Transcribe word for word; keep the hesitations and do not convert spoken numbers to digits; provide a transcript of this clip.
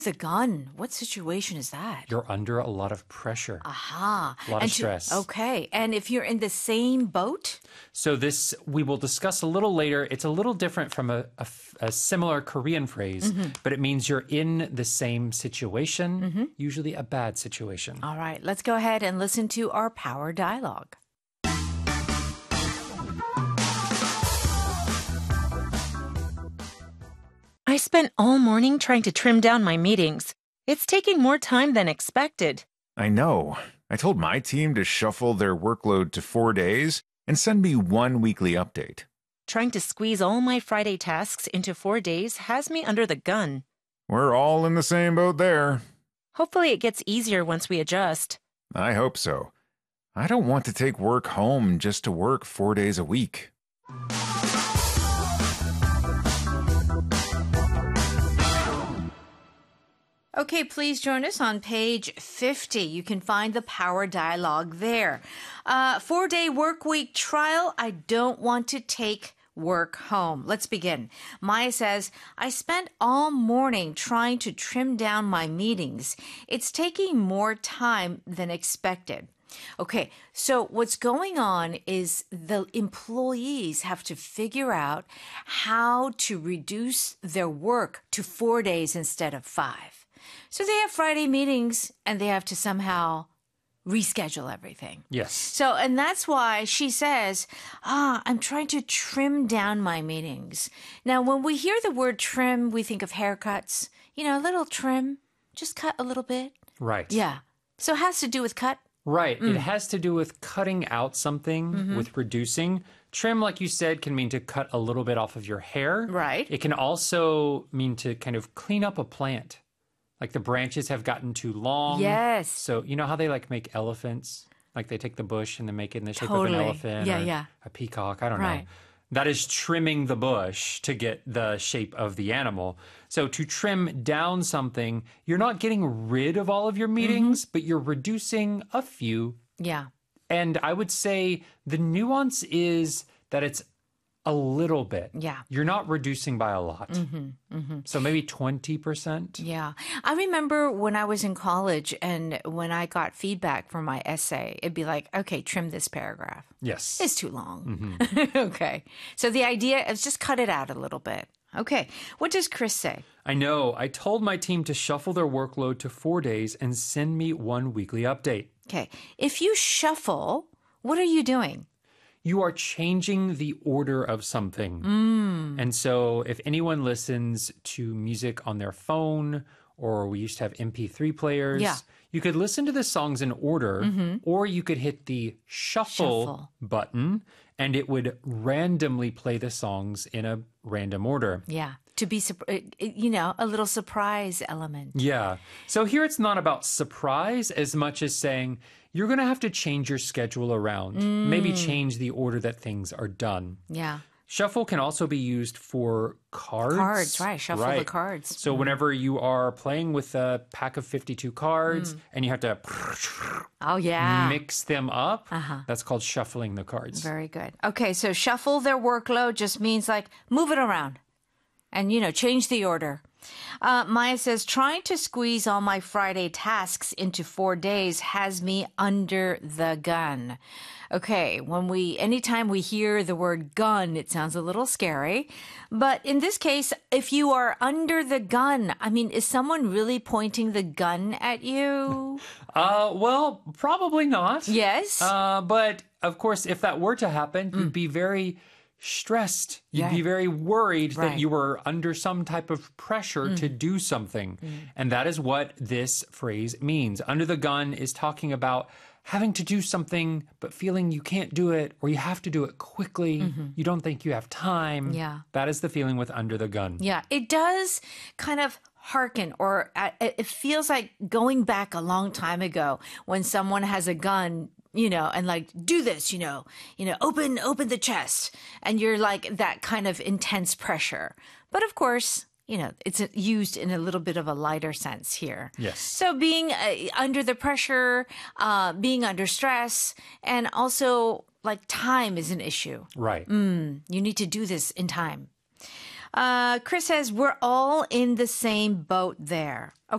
The gun. What situation is that? You're under a lot of pressure, Aha. a lot and of stress. To, okay. And if you're in the same boat? So this we will discuss a little later. It's a little different from a, a, a similar Korean phrase, mm-hmm. but it means you're in the same situation, mm-hmm. usually a bad situation. All right. Let's go ahead and listen to our power dialogue. I spent all morning trying to trim down my meetings. It's taking more time than expected. I know. I told my team to shuffle their workload to four days and send me one weekly update. Trying to squeeze all my Friday tasks into four days has me under the gun. We're all in the same boat there. Hopefully it gets easier once we adjust. I hope so. I don't want to take work home just to work four days a week. Okay, please join us on page fifty. You can find the power dialogue there. Uh, four-day work week trial. I don't want to take work home. Let's begin. Maya says, I spent all morning trying to trim down my meetings. It's taking more time than expected. Okay, so what's going on is the employees have to figure out how to reduce their work to four days instead of five. So they have Friday meetings and they have to somehow reschedule everything. Yes. So, and that's why she says, ah, I'm trying to trim down my meetings. Now, when we hear the word trim, we think of haircuts. You know, a little trim, just cut a little bit. Right. Yeah. So it has to do with cut. Right. Mm. It has to do with cutting out something, mm-hmm. with reducing. Trim, like you said, can mean to cut a little bit off of your hair. Right. It can also mean to kind of clean up a plant. Like the branches have gotten too long. Yes. So you know how they like make elephants? Like they take the bush and they make it in the shape Totally. of an elephant Yeah, or yeah. a peacock. I don't Right. know. That is trimming the bush to get the shape of the animal. So to trim down something, you're not getting rid of all of your meetings, mm-hmm. but you're reducing a few. Yeah. And I would say the nuance is that it's a little bit. Yeah. You're not reducing by a lot. Mm-hmm, mm-hmm. So maybe twenty percent. Yeah. I remember when I was in college and when I got feedback for my essay, it'd be like, okay, trim this paragraph. Yes. It's too long. Mm-hmm. Okay. So the idea is just cut it out a little bit. Okay. What does Chris say? I know. I told my team to shuffle their workload to four days and send me one weekly update. Okay. If you shuffle, what are you doing? You are changing the order of something. Mm. And so if anyone listens to music on their phone, or we used to have M P three players, yeah. you could listen to the songs in order, mm-hmm. or you could hit the shuffle, shuffle button, and it would randomly play the songs in a random order. Yeah. To be, you know, a little surprise element. Yeah. So here it's not about surprise as much as saying, you're going to have to change your schedule around. Mm. Maybe change the order that things are done. Yeah. Shuffle can also be used for cards. Cards, right. Shuffle right. the cards. So mm. whenever you are playing with a pack of fifty-two cards mm. and you have to oh, yeah. mix them up, uh-huh. that's called shuffling the cards. Very good. Okay, so shuffle their workload just means like move it around and, you know, change the order. Uh, Maya says, trying to squeeze all my Friday tasks into four days has me under the gun. Okay, when we, anytime we hear the word gun, it sounds a little scary. But in this case, if you are under the gun, I mean, is someone really pointing the gun at you? uh, well, probably not. Yes. Uh, but of course, if that were to happen, mm. you'd be very stressed. You'd yeah. be very worried right. that you were under some type of pressure mm. to do something. Mm. And that is what this phrase means. Under the gun is talking about having to do something, but feeling you can't do it, or you have to do it quickly. Mm-hmm. You don't think you have time. Yeah. That is the feeling with under the gun. Yeah. It does kind of hearken, or uh, it feels like going back a long time ago when someone has a gun, you know, and like, do this, you know, you know, open, open the chest. And you're like that kind of intense pressure. But of course, you know, it's used in a little bit of a lighter sense here. Yes. So being uh, under the pressure, uh, being under stress, and also like time is an issue. Right. Mm, you need to do this in time. Uh, Chris says, we're all in the same boat there.